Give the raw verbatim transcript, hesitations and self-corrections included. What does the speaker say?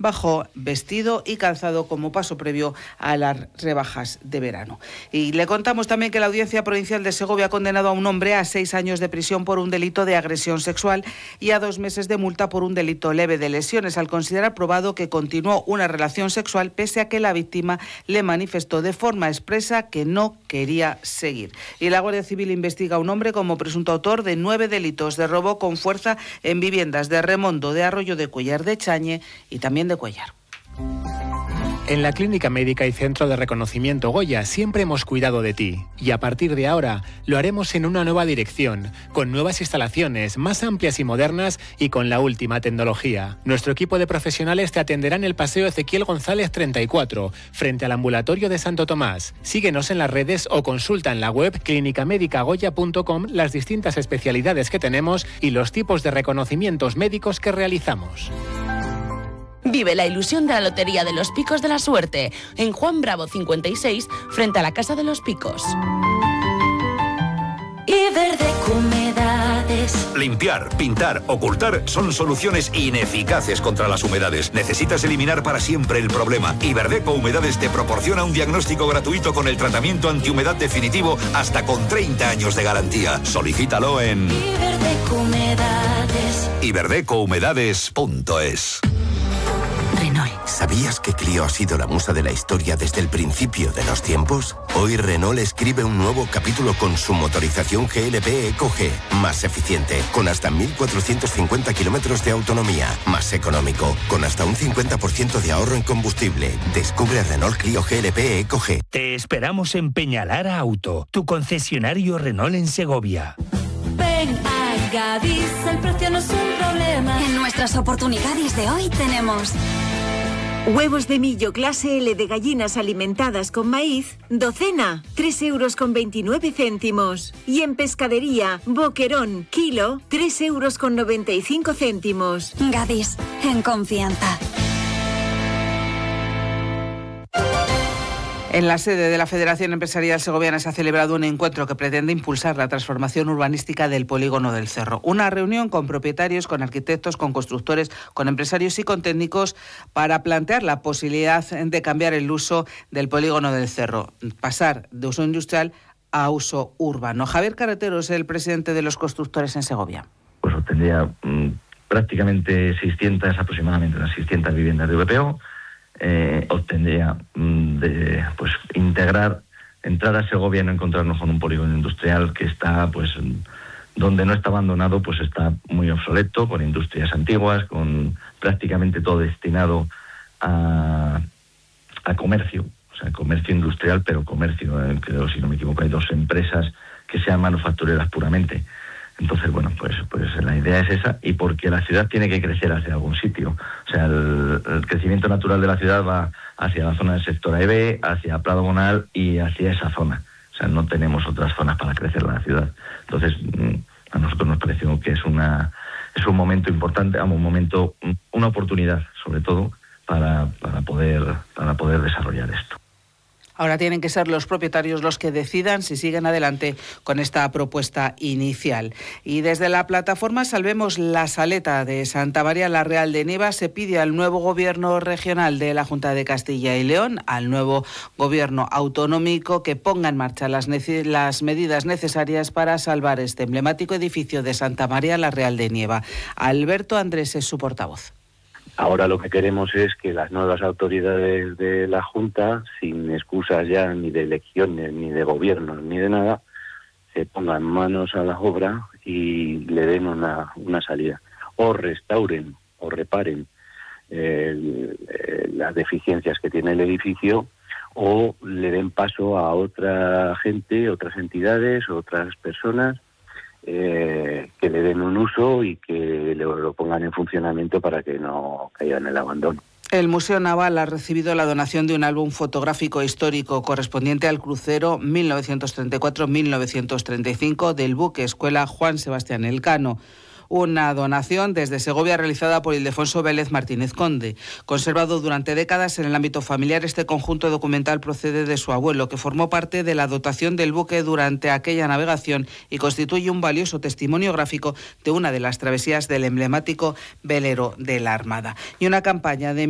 bajo vestido y calzado como paso previo a las rebajas de verano. Y le contamos también que la Audiencia Provincial de Segovia ha condenado a un hombre a seis años de prisión por un delito de agresión sexual y a dos meses de multa por un delito leve de lesiones, al considerar probado que continuó una relación sexual pese a que la víctima le manifestó de forma expresa que no quería seguir. Y la Guardia Civil investiga a un hombre como presunto autor de nueve delitos de robo con fuerza en viviendas de Remondo, de Arroyo de Cuéllar, de Chañe y también de Cuéllar. En la Clínica Médica y Centro de Reconocimiento Goya siempre hemos cuidado de ti y a partir de ahora lo haremos en una nueva dirección, con nuevas instalaciones más amplias y modernas y con la última tecnología. Nuestro equipo de profesionales te atenderá en el Paseo Ezequiel González treinta y cuatro, frente al ambulatorio de Santo Tomás. Síguenos en las redes o consulta en la web clínica médica goya punto com las distintas especialidades que tenemos y los tipos de reconocimientos médicos que realizamos. Vive la ilusión de la Lotería de los Picos de la Suerte en Juan Bravo cincuenta y seis, frente a la Casa de los Picos. Iberdeco Humedades. Limpiar, pintar, ocultar son soluciones ineficaces contra las humedades. Necesitas eliminar para siempre el problema. Iberdeco Humedades te proporciona un diagnóstico gratuito con el tratamiento antihumedad definitivo hasta con treinta años de garantía. Solicítalo en Iberdeco Humedades. iberdeco humedades punto es. Renault. ¿Sabías que Clio ha sido la musa de la historia desde el principio de los tiempos? Hoy Renault escribe un nuevo capítulo con su motorización G L P Eco G, más eficiente, con hasta mil cuatrocientos cincuenta kilómetros de autonomía, más económico, con hasta un cincuenta por ciento de ahorro en combustible. Descubre Renault Clio G L P Eco G. Te esperamos en Peñalara Auto, tu concesionario Renault en Segovia. Ven a Gadis, el precio no es un problema. En nuestras oportunidades de hoy tenemos huevos de millo clase L de gallinas alimentadas con maíz, docena, tres euros con veintinueve céntimos. Y en pescadería, boquerón, kilo, tres euros con noventa y cinco céntimos. Gadis, en confianza. En la sede de la Federación Empresarial Segoviana se ha celebrado un encuentro que pretende impulsar la transformación urbanística del polígono del Cerro. Una reunión con propietarios, con arquitectos, con constructores, con empresarios y con técnicos para plantear la posibilidad de cambiar el uso del polígono del Cerro, pasar de uso industrial a uso urbano. Javier Carretero es el presidente de los constructores en Segovia. Pues obtendría mmm, prácticamente seiscientas, aproximadamente unas seiscientas viviendas de V P O. Eh, obtendría mm, de pues integrar, entrar a Segovia y no encontrarnos con un polígono industrial que está, pues, donde no está abandonado, pues está muy obsoleto, con industrias antiguas, con prácticamente todo destinado a, a comercio, o sea, comercio industrial, pero comercio, eh, creo, si no me equivoco, hay dos empresas que sean manufactureras puramente. Entonces, bueno, pues pues la idea es esa, y porque la ciudad tiene que crecer hacia algún sitio. O sea, el, el crecimiento natural de la ciudad va hacia la zona del sector A E B, hacia Prado Bonal y hacia esa zona. O sea, no tenemos otras zonas para crecer la ciudad. Entonces, a nosotros nos pareció que es una es un momento importante, un momento, una oportunidad, sobre todo, para, para poder para poder desarrollar esto. Ahora tienen que ser los propietarios los que decidan si siguen adelante con esta propuesta inicial. Y desde la plataforma Salvemos la Saleta de Santa María la Real de Nieva se pide al nuevo gobierno regional de la Junta de Castilla y León, al nuevo gobierno autonómico, que ponga en marcha las, nece- las medidas necesarias para salvar este emblemático edificio de Santa María la Real de Nieva. Alberto Andrés es su portavoz. Ahora lo que queremos es que las nuevas autoridades de la Junta, sin excusas ya ni de elecciones, ni de gobiernos, ni de nada, se pongan manos a la obra y le den una, una salida. O restauren o reparen eh, eh, las deficiencias que tiene el edificio, o le den paso a otra gente, otras entidades, otras personas, Eh, que le den un uso y que lo, lo pongan en funcionamiento para que no caiga en el abandono. El Museo Naval ha recibido la donación de un álbum fotográfico histórico correspondiente al crucero mil novecientos treinta y cuatro a mil novecientos treinta y cinco del buque escuela Juan Sebastián Elcano. Una donación desde Segovia realizada por Ildefonso Vélez Martínez Conde. Conservado durante décadas en el ámbito familiar, este conjunto documental procede de su abuelo, que formó parte de la dotación del buque durante aquella navegación y constituye un valioso testimonio gráfico de una de las travesías del emblemático velero de la Armada. Y una campaña de